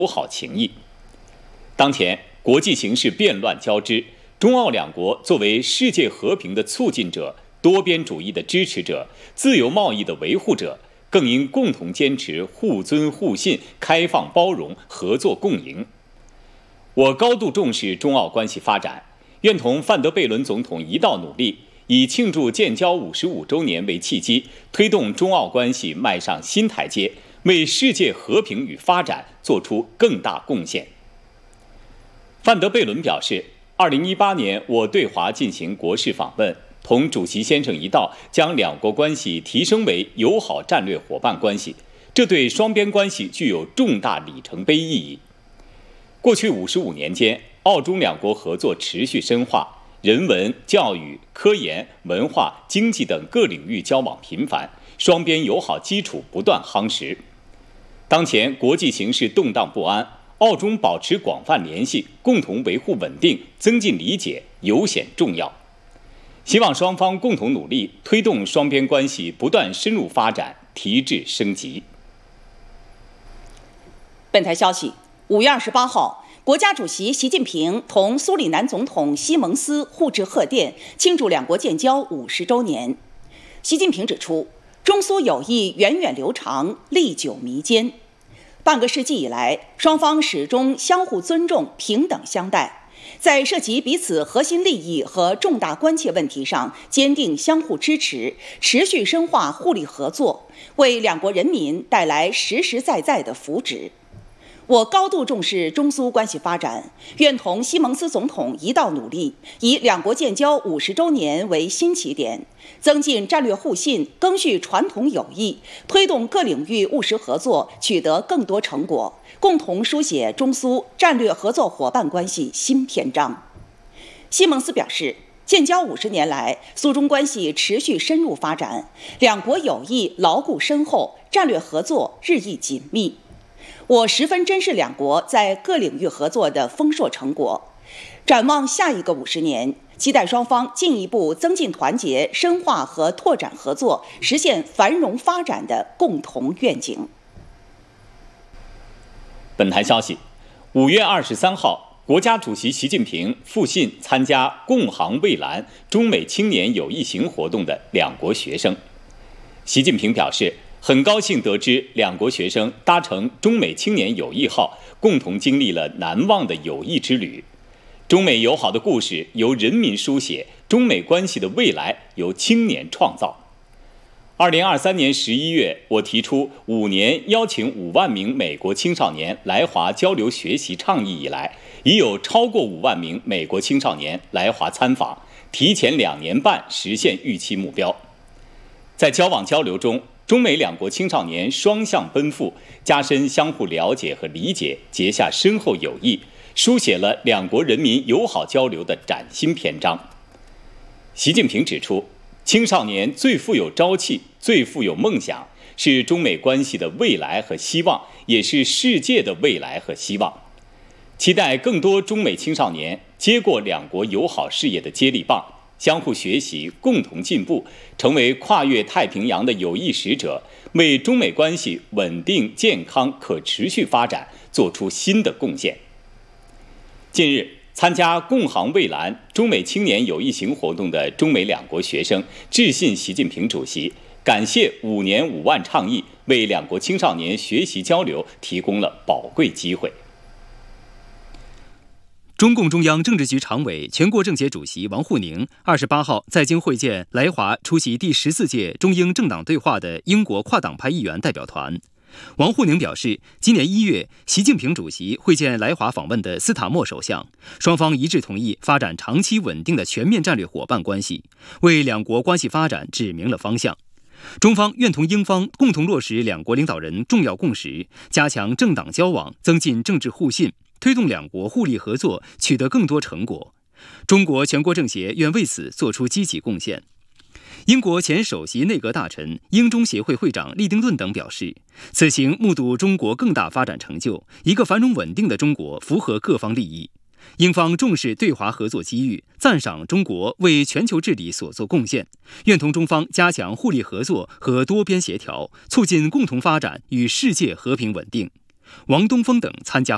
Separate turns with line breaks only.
友好情谊。当前国际形势变乱交织，中澳两国作为世界和平的促进者、多边主义的支持者、自由贸易的维护者，更应共同坚持互尊互信、开放包容、合作共赢。我高度重视中澳关系发展，愿同范德贝伦总统一道努力，以庆祝建交55周年为契机，推动中澳关系迈上新台阶，为世界和平与发展做出更大贡献。范德贝伦表示，2018年我对华进行国事访问，同主席先生一道将两国关系提升为友好战略伙伴关系，这对双边关系具有重大里程碑意义。过去55年间，澳中两国合作持续深化，人文、教育、科研、文化、经济等各领域交往频繁，双边友好基础不断夯实。当前国际形势动荡不安，澳中保持广泛联系，共同维护稳定，增进理解，尤显重要。希望双方共同努力，推动双边关系不断深入发展，提质升级。
本台消息，5月28号，国家主席习近平同苏里南总统西蒙斯互致贺电，庆祝两国建交50周年。习近平指出，中苏友谊源远流长，历久弥坚。半个世纪以来，双方始终相互尊重、平等相待，在涉及彼此核心利益和重大关切问题上坚定相互支持，持续深化互利合作，为两国人民带来实实在在的福祉。我高度重视中苏关系发展，愿同西蒙斯总统一道努力，以两国建交50周年为新起点，增进战略互信，赓续传统友谊，推动各领域务实合作取得更多成果，共同书写中苏战略合作伙伴关系新篇章。西蒙斯表示，建交50年来，苏中关系持续深入发展，两国友谊牢固深厚，战略合作日益紧密。我十分珍视两国在各领域合作的丰硕成果，展望下一个50年，期待双方进一步增进团结、深化和拓展合作，实现繁荣发展的共同愿景。
本台消息，5月23号，国家主席习近平复信参加共航蔚蓝中美青年友谊行活动的两国学生。习近平表示，很高兴得知两国学生搭乘中美青年友谊号，共同经历了难忘的友谊之旅。中美友好的故事由人民书写，中美关系的未来由青年创造。2023年11月，我提出5年邀请5万名美国青少年来华交流学习倡议以来，已有超过5万名美国青少年来华参访，提前2年半实现预期目标。在交往交流中，中美两国青少年双向奔赴，加深相互了解和理解，结下深厚友谊，书写了两国人民友好交流的崭新篇章。习近平指出，青少年最富有朝气，最富有梦想，是中美关系的未来和希望，也是世界的未来和希望。期待更多中美青少年接过两国友好事业的接力棒，相互学习，共同进步，成为跨越太平洋的友谊使者，为中美关系稳定、健康、可持续发展做出新的贡献。近日，参加共航蔚蓝中美青年友谊行活动的中美两国学生致信习近平主席，感谢5年5万倡议为两国青少年学习交流提供了宝贵机会。
中共中央政治局常委、全国政协主席王沪宁28号在京会见来华出席第14届中英政党对话的英国跨党派议员代表团。王沪宁表示，今年1月，习近平主席会见来华访问的斯塔默首相，双方一致同意发展长期稳定的全面战略伙伴关系，为两国关系发展指明了方向。中方愿同英方共同落实两国领导人重要共识，加强政党交往，增进政治互信，推动两国互利合作取得更多成果。中国全国政协愿为此作出积极贡献。英国前首席内阁大臣、英中协会会长利丁顿等表示，此行目睹中国更大发展成就，一个繁荣稳定的中国符合各方利益。英方重视对华合作机遇，赞赏中国为全球治理所做贡献，愿同中方加强互利合作和多边协调，促进共同发展与世界和平稳定。王东峰等参加